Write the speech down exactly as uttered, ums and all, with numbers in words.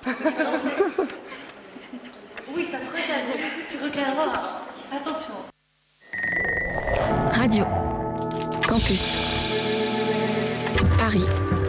Oui, ça se regarde. Tu regarderas. Attention. Radio Campus Paris.